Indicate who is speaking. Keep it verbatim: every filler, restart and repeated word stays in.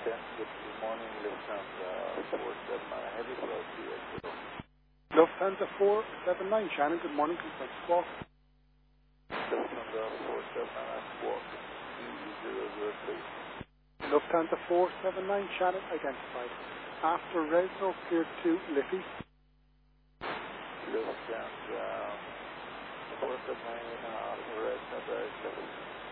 Speaker 1: Good morning, Lufthansa four seven nine, heavy flow to you.
Speaker 2: Lufthansa four seven nine, Shannon, good morning, confirm squawk.
Speaker 1: Lufthansa four seven nine, squawk, E zero zero three.
Speaker 2: Lufthansa four seven nine, Shannon, identified. After Resno, cleared to Liffey.
Speaker 1: Lufthansa four seven nine, after Resno, very seven.